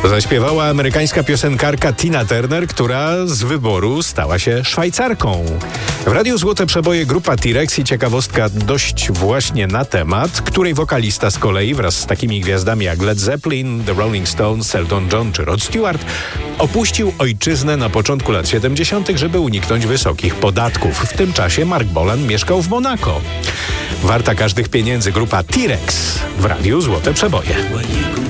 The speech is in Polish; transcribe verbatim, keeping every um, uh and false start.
Zaśpiewała amerykańska piosenkarka Tina Turner, która z wyboru stała się Szwajcarką. W Radiu Złote Przeboje grupa T-Rex i ciekawostka dość właśnie na temat, której wokalista z kolei wraz z takimi gwiazdami jak Led Zeppelin, The Rolling Stones, Elton John czy Rod Stewart opuścił ojczyznę na początku lat siedemdziesiątych, żeby uniknąć wysokich podatków. W tym czasie Mark Bolan mieszkał w Monako. Warta każdych pieniędzy grupa T-Rex w Radiu Złote Przeboje.